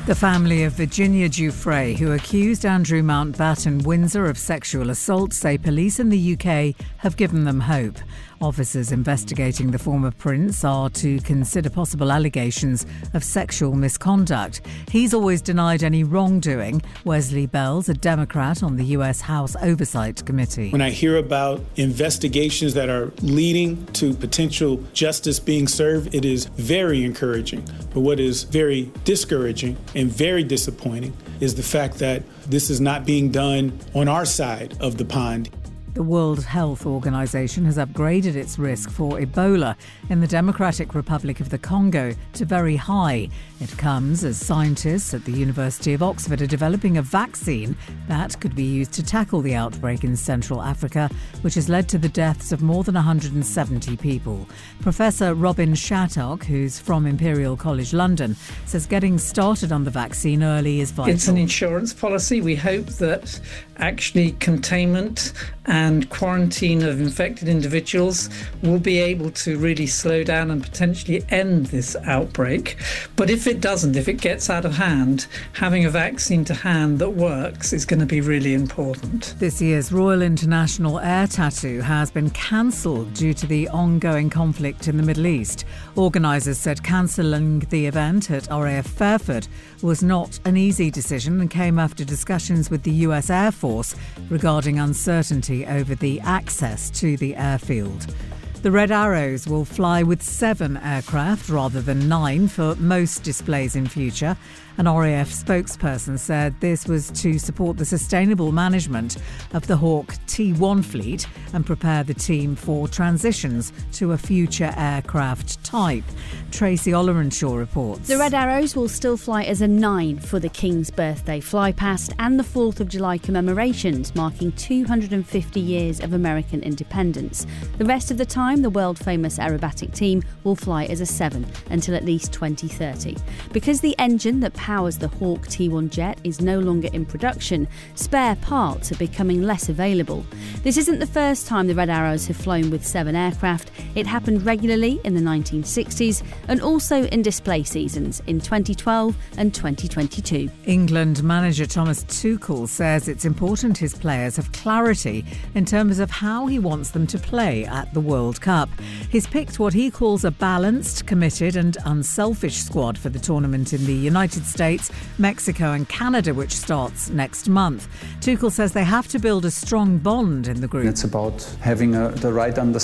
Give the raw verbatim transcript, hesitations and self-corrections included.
The family of Virginia Giuffre, who accused Andrew Mountbatten Windsor of sexual assault, say police in the U K have given them hope. Officers investigating the former prince are to consider possible allegations of sexual misconduct. He's always denied any wrongdoing. Wesley Bell's a Democrat on the U S House Oversight Committee. When I hear about investigations that are leading to potential justice being served, it is very encouraging. But what is very discouraging and very disappointing is the fact that this is not being done on our side of the pond. The World Health Organization has upgraded its risk for Ebola in the Democratic Republic of the Congo to very high. It comes as scientists at the University of Oxford are developing a vaccine that could be used to tackle the outbreak in Central Africa, which has led to the deaths of more than one hundred seventy people. Professor Robin Shattock, who's from Imperial College London, says getting started on the vaccine early is vital. It's an insurance policy. We hope that actually containment and quarantine of infected individuals will be able to really slow down and potentially end this outbreak. But if it doesn't, if it gets out of hand, having a vaccine to hand that works is going to be really important. This year's Royal International Air Tattoo has been cancelled due to the ongoing conflict in the Middle East. Organisers said cancelling the event at R A F Fairford was not an easy decision and came after discussions with the U S Air Force regarding uncertainty over the access to the airfield. The Red Arrows will fly with seven aircraft rather than nine for most displays in future. An R A F spokesperson said this was to support the sustainable management of the Hawk T one fleet and prepare the team for transitions to a future aircraft type. Tracy Ollerenshaw reports. The Red Arrows will still fly as a nine for the King's Birthday flypast and the fourth of July commemorations, marking two hundred fifty years of American independence. The rest of the time, the world-famous aerobatic team will fly as a seven until at least twenty thirty. Because the engine that powers the Hawk T one jet is no longer in production, spare parts are becoming less available. This isn't the first time the Red Arrows have flown with seven aircraft. It happened regularly in the nineteen sixties and also in display seasons in twenty twelve and twenty twenty-two. England manager Thomas Tuchel says it's important his players have clarity in terms of how he wants them to play at the World Cup. He's picked what he calls a balanced, committed and unselfish squad for the tournament in the United States, Mexico and Canada, which starts next month. Tuchel says they have to build a strong bond in the group. It's about having a, the right understanding